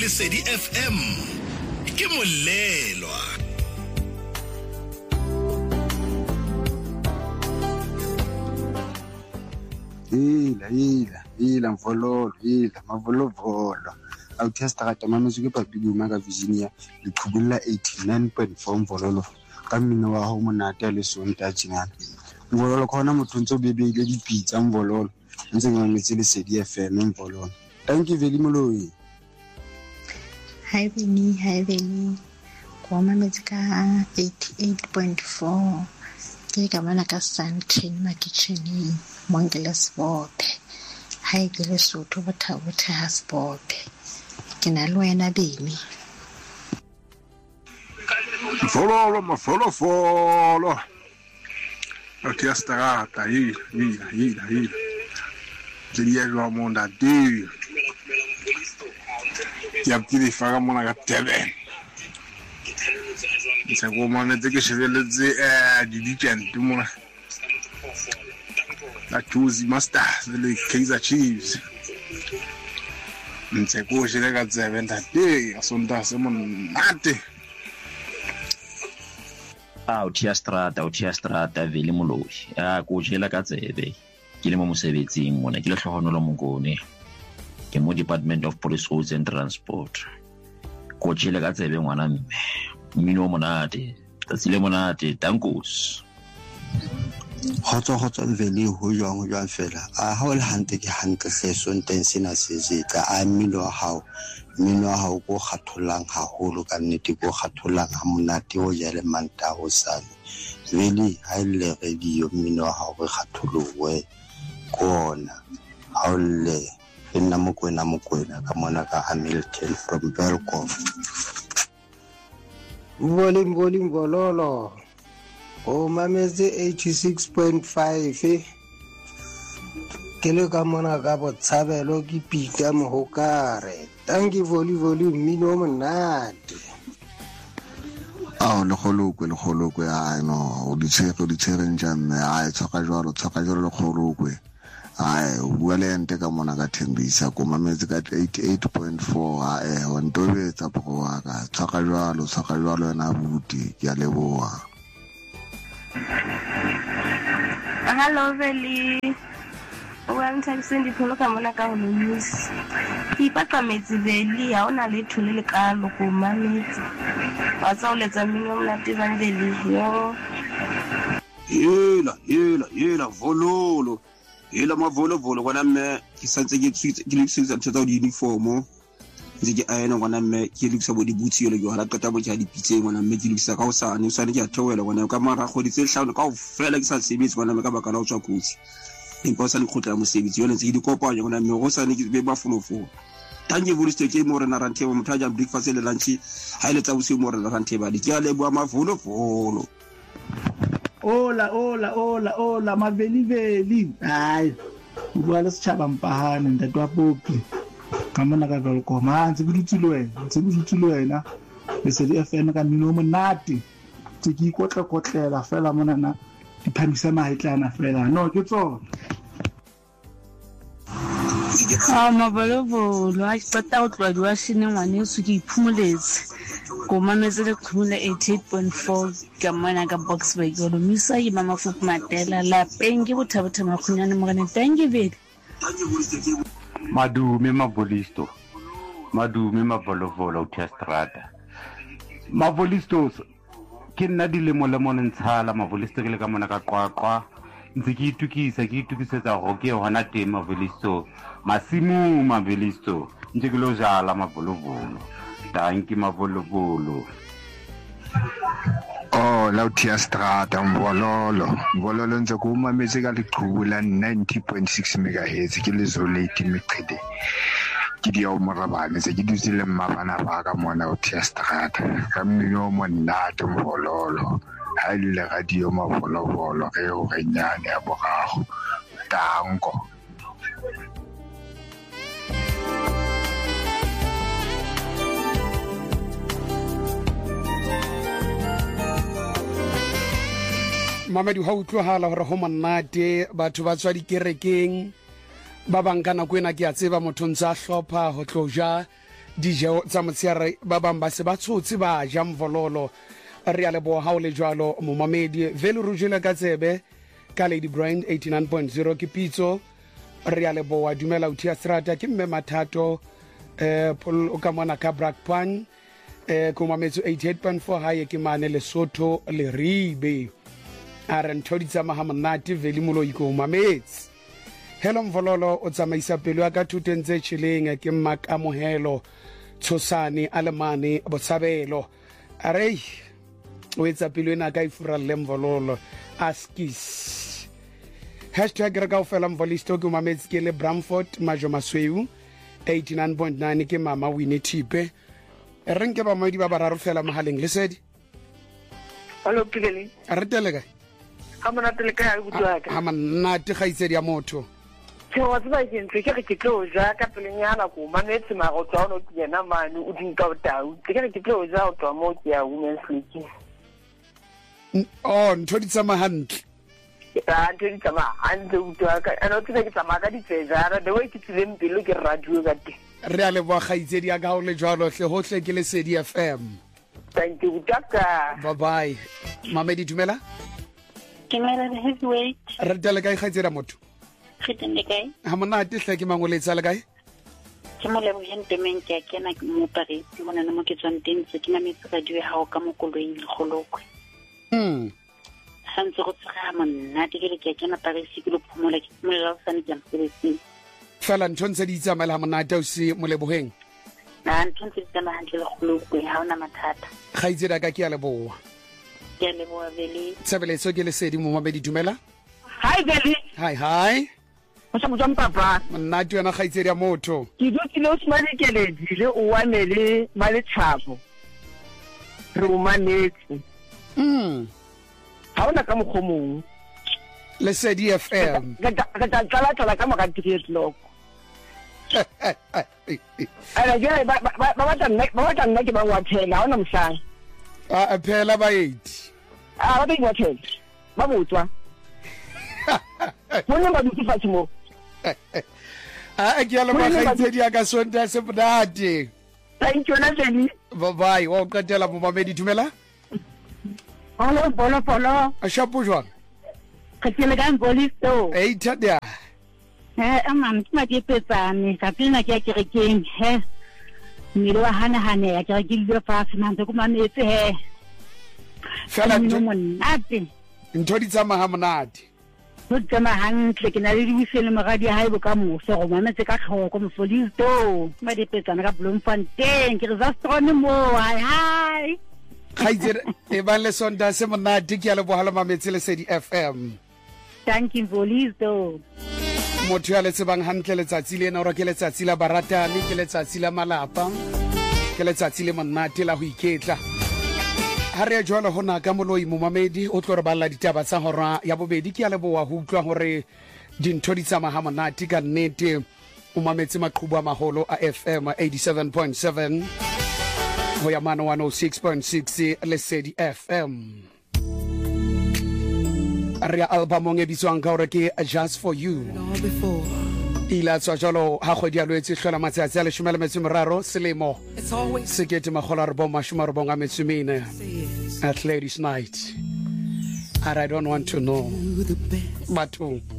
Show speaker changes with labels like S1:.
S1: Lesedi FM ke molelwa.
S2: Ila mvololo, mavolovolo. Authiastrata mamezo ke papiluma ka Virginia le qhubulla 89.4 mvololo ka mmino wa ho monate le sonta tjena. Mvololo khona motho ntse o bebeile dipitsa mvololo. Ntse ke mametse Lesedi FM mvololo. Thank you very much.
S3: Hi Benny. Kwa mametse ka 88.4. Ke ka mana ka Santin Makitcheni Mongela Sport. Hai ke le Sotho botha ha sport. Ke na le wena Benny.
S4: Follow. Authiastrata, ila. Diego Monda di. Ya pili fara mona ka tebe. Sa go mona tse ke shebeletse di weekend mona. La Tuzi Masters le Kaizer Chiefs. Ntse go shele ka tsebe ntate a sonta se monate.
S5: Authiastrata vele moloi go jela ka tsebe ke le mo mosebetsing mona ke le hlohonolo mongone ke mo Department of Police Roads and Transport go jela ka tsebe ngwana mmino monate tsile monate tankos
S2: Hotso vele ho jwang fela a ha o le hante ke hantle seso nteng sena se zeka a mmino wa hao go kgatholang haholo ka nnete go kgatholang ha monate o ja le manta ho sale vele ha ile radio mmino wa hao go kgatholowe kona ha o le nna mokwena ka mona ka Hamilton from Belcom Mbololo o mametse 86.5 ke le ka mona ka botshabelo ke pita mohokare tanki voli mmino monate
S4: Le kgolokwe no o di tshege njamme tsoka jwalo le kgolokwe o bua le ente ka mona ka Thembisa ko mametse ka 88.4 o ntobetsa poko wa ka tsoka jwalo yena buti ke a leboa.
S6: Hello Veli. Wa nthabiseng dipholo ka mona ka ho news. Ke ipakametse Veli ha ona le thole le ka loko mametse. Wa tsa o letsa mmino monate jwang Veli yo.
S2: Yela vololo. Yela mavolo kwana mme ke santse ke le tshwitsa tsa di uniform. Ntse ke ayena kwana mme ke le tsa bo di butsi le go ha qeta bo ke di pitseng kwana mme ke le tsa ka o sane ke a thowela kwana ka mara go di tse hlano ka o fela ke sa sebetse kwana mme ka baka la o tswa kutsi. Empa sa le khotla mosebetsi yona ntse di kopanya kwana mme go sane ke be ba folofo. Tanye voliste ke mo rena ranthe mo mothaja breakfast le lunch ha ile tsa bosiu mo rena ranthe ba di ke a le bua mavolo.
S7: Hola, maveli. Hayi. Ubua le setjhaba mpahane ntatwa popi. Ka mona ka Belcom ntse ke dutse le wena. Lesedi FM ka mmino monate. Tse ke ikotlela fela mona na diphamisa mahetlana fela. No ke tsona.
S8: Mavololo a ipata o tloa diwashine ngwaneso ke iphumoletse ko mametse le khumula 88.4 ka mona ka Boksburg o misa ke mama Fuku Matela lapeng ke bothabotha makhunyane mogane thank you very
S9: madume mavolovolo Authiastrata mavolistos ke nna dilemo le mona ntshala mavolisto ke le ka mona ka qwaqwa ntse ke itukisetsa go ke hona teng mavolisto masimu mavolisto ntse ke lo jala mavolovolo tanki mavolovolo
S4: la Authiastrata mvololo ntse ko mametse ka leqhubu la 90.6 MHz ke le Zolate Meqhede ke dia o morabane tse ke dutse le mmabana ba ka mona Authiastrata ka mmino monate mvololo ha ile radio mavolovolo ge o renyane ya bogago tanko
S10: Mamadi ha utlwahala hore ho monate batho ba tswa dikerekeng ba bangka nako ena ke a tseba motho ntse a hlopha ho tloja dijo tsa motsheare ba bang ba se ba tshotse ba ja Mvololo re a leboga ha o le jwalo momamedi vele re jele ka tsebe ka Lady Brand 89.0 ke pitso re a leboga dumela o tia strata ke mme Mathato Paul o ka mona ka Brakpan ko mametso 88.4 hae ke mane Lesotho le ribe a re ntho di tsamaya monate vele moloi ko mametsi. Hello Mvololo o tsamaisa pelo ya ka thutentse tshileng ke mmakamohelo tshosane alemane botshabelo are o etsa pelo ena ka ifura le Mvololo askis #re ka ofela Mvolisto ke mametsi ke le Bramford Majo Masweu 89.9 ke mama Winnie Tipe re nke ba moedi ba bararo fela mohaleng le sedi.
S11: Hello Pigeli
S10: re tele ka
S11: Hamonate le ka butwa ka
S10: hamonate ga itsedi ya motho
S11: ke wa tsaba ke ntse ke close ka pelenyana ko manetse ma go tswa no ke na mane o dinka o tau ke close out wa mo ke ya women's league
S10: ntho di tsama hantle
S11: ntho di tsama hantle butwa ka ana o tsena ke tsama ka ditsejara the way ke tsileng pelo ke radio ka te
S10: re a leboga ga itsedi ya ka o le jwalo hle hohle ke le Sedi FM.
S11: Thank you Butaka.
S10: Bye bye. Mamedi dumela?
S12: Ke mela the heavyweight.
S10: Re tele kae khaitsera motho?
S12: Khitende kae?
S10: Ha monate hle ke mangoletsa le kae?
S12: Ke mo le bohentement ya kena ke mo Paris mona na mo ke tswang teng se ke mametsi radio ha o ka mo koloing le golokwe. Santse go tsega monate ke le ke kena Paris ke lo phomola ke mo le tsane jam sebetsi.
S10: Fela ntshontshe di tsamela ha monate o se mo leboheng.
S12: Ntshontshe di tsamela hantle le golokwe ha ona mathata.
S10: Khaitsera ka ke a leboga.
S12: Ke a leboga vele.
S10: Tsebeletso ke le Sedi mo Mabedi dumela?
S11: Hi Veli.
S10: Hi.
S11: O sa motho mpapa.
S10: Monate yona khaitsedi ya motho.
S11: Ke go ke lo tsmane ke le dile o wane le maletshabo. Re o manetse. Ha ona ka mogomong.
S10: Le Sedi FM.
S11: Ka tsala ka moka ticket loko. Ala jere ba nna ke ba wa phela ha ona mhlanga.
S10: Phela ba 8.
S11: Ba be wa phela. Ba botswa. Mona ba dutse fatshe mo.
S10: Ke ya le magaitsedi ya ka sonta se monate.
S11: Thank you Nazeli.
S10: Bye bye. O qetela mo Mamedi dumela?
S12: Hello bolo.
S10: A shapo jwang?
S12: Ke tele ka Mvolisto.
S10: Thada.
S12: Amam ke madi petsane ka pina ke kerekeng mmele wa hane ya ke le fa finantse ko mametse
S10: fela
S12: monate
S10: ntho di tsamaya monate
S12: go tsama hantle ke na le dibuisele magadi ha ibo ka mose go mametse ka tlhoko Mvolisto madi petsane ka Bloemfontein ke re za strone mo hi
S10: khaitsere e ba le sonda se monate ke ya le bohala mametse le Sedi FM.
S12: Thank you Mvolisto.
S10: Motho ya le tsebang hantle letsatsi le ena ora ke letsatsi la baratani ke letsatsi la malapa ke letsatsi le monate la ho iketla ha re jwalo hona ka moloi mo Mamedi o tlo re balla ditaba tsa hora ya bobedi ke ya leboa ho utlwa hore dintho di tsamaya monate ka nnete o mametse maqhubu a maholo a FM 87.7 ho ya mano 106.6 le Sedi FM. Re album e bitswang ka hore ke Just For You ila tswa jalo ha kgwedi ya Loetse hlola matsatsi a 13 selemo sekete magolo re bomma shumarobong a metsumene at Ladies Night. And I don't want to know batho